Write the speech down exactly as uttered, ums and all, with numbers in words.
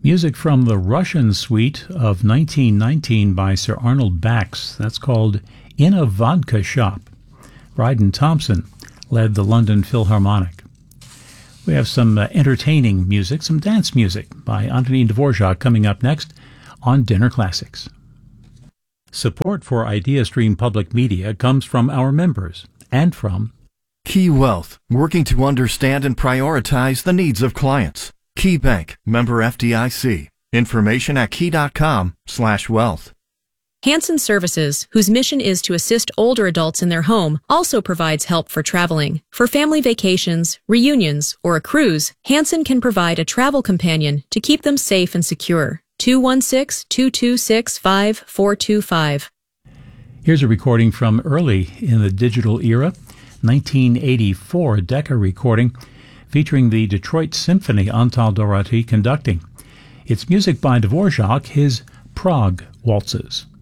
Music from the Russian suite of nineteen nineteen by Sir Arnold Bax. That's called In a Vodka Shop. Dryden Thompson led the London Philharmonic. We have some uh, entertaining music, some dance music by Antonin Dvorak coming up next on Dinner Classics. Support for IdeaStream Public Media comes from our members and from Key Wealth, working to understand and prioritize the needs of clients. Key Bank, member F D I C. Information at key.com slash wealth. Hanson Services, whose mission is to assist older adults in their home, also provides help for traveling. For family vacations, reunions, or a cruise, Hanson can provide a travel companion to keep them safe and secure. two one six, two two six, five four two five. Here's a recording from early in the digital era, nineteen eighty-four Decca recording featuring the Detroit Symphony, Antal Dorati conducting. It's music by Dvorak, his Prague Waltzes.